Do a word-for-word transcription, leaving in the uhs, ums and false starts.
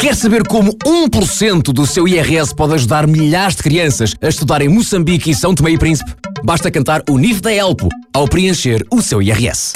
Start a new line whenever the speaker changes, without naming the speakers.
Quer saber como um por cento do seu I R S pode ajudar milhares de crianças a estudar em Moçambique e São Tomé e Príncipe? Basta cantar o N I F da Elpo ao preencher o seu I R S.